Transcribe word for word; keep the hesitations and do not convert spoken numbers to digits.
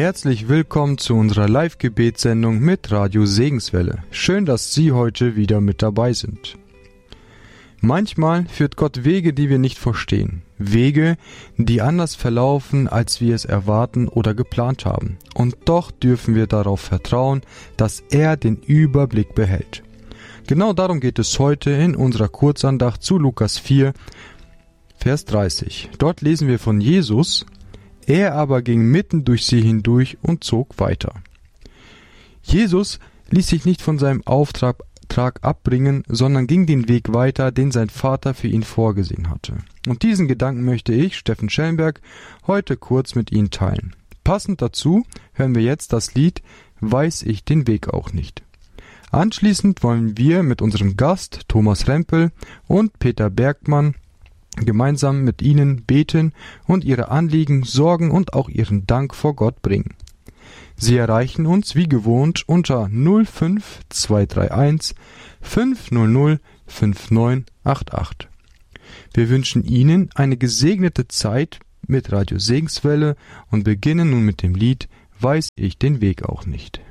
Herzlich willkommen zu unserer Live-Gebetssendung mit Radio Segenswelle. Schön, dass Sie heute wieder mit dabei sind. Manchmal führt Gott Wege, die wir nicht verstehen. Wege, die anders verlaufen, als wir es erwarten oder geplant haben. Und doch dürfen wir darauf vertrauen, dass er den Überblick behält. Genau darum geht es heute in unserer Kurzandacht zu Lukas vier, Vers dreißig. Dort lesen wir von Jesus: Er aber ging mitten durch sie hindurch und zog weiter. Jesus ließ sich nicht von seinem Auftrag abbringen, sondern ging den Weg weiter, den sein Vater für ihn vorgesehen hatte. Und diesen Gedanken möchte ich, Steffen Schellenberg, heute kurz mit Ihnen teilen. Passend dazu hören wir jetzt das Lied »Weiß ich den Weg auch nicht«. Anschließend wollen wir mit unserem Gast Thomas Rempel und Peter Bergmann gemeinsam mit Ihnen beten und Ihre Anliegen, Sorgen und auch Ihren Dank vor Gott bringen. Sie erreichen uns wie gewohnt unter null fünf zwei drei eins fünf null null fünf neun acht acht. Wir wünschen Ihnen eine gesegnete Zeit mit Radio Segenswelle und beginnen nun mit dem Lied »Weiß ich den Weg auch nicht«.